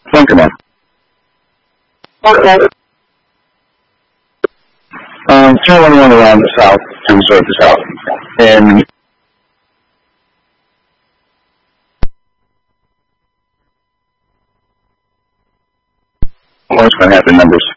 Bunkerman. Okay. Turn one around the south to resort the south. And what's going to happen numbers?